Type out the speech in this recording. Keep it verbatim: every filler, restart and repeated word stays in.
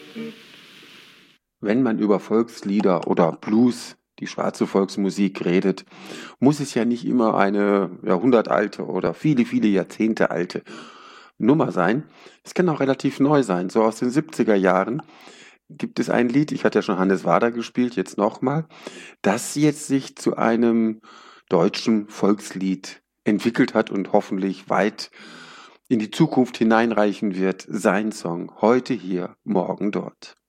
Wenn man über Volkslieder oder Blues, die schwarze Volksmusik redet, muss es ja nicht immer eine jahrhundertalte oder viele, viele Jahrzehnte alte Nummer sein. Es kann auch relativ neu sein. So aus den siebziger Jahren gibt es ein Lied, ich hatte ja schon Hannes Wader gespielt, jetzt nochmal, das jetzt sich zu einem deutschen Volkslied entwickelt hat und hoffentlich weit in die Zukunft hineinreichen wird. Sein Song, heute hier, morgen dort.